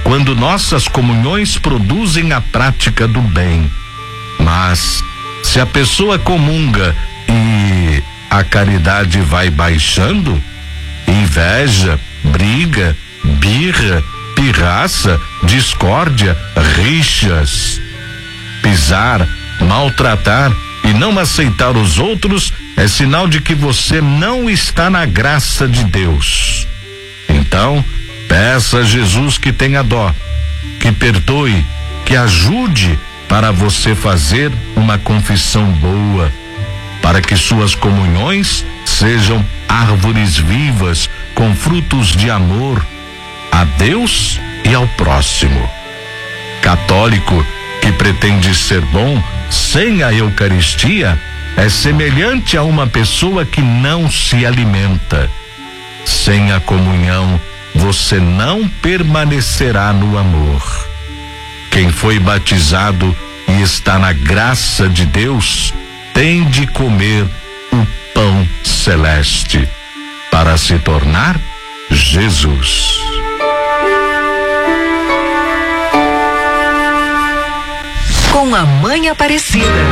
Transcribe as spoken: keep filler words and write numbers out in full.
quando nossas comunhões produzem a prática do bem. Mas, se a pessoa comunga e a caridade vai baixando, inveja, briga, birra, pirraça, discórdia, rixas, pisar, maltratar e não aceitar os outros é sinal de que você não está na graça de Deus. Então, peça a Jesus que tenha dó, que perdoe, que ajude para você fazer uma confissão boa, para que suas comunhões sejam árvores vivas com frutos de amor a Deus e ao próximo. Católico que pretende ser bom sem a Eucaristia é semelhante a uma pessoa que não se alimenta. Sem a comunhão, você não permanecerá no amor. Quem foi batizado e está na graça de Deus tem de comer o pão celeste para se tornar Jesus. Com a Mãe Aparecida.